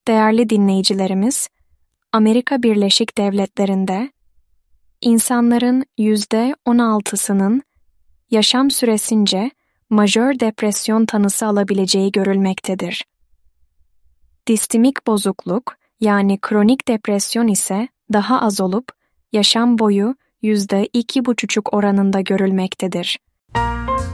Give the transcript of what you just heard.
Değerli dinleyicilerimiz, Amerika Birleşik Devletleri'nde insanların %16'sının yaşam süresince majör depresyon tanısı alabileceği görülmektedir. Distimik bozukluk yani kronik depresyon ise daha az olup yaşam boyu %2,5 oranında görülmektedir.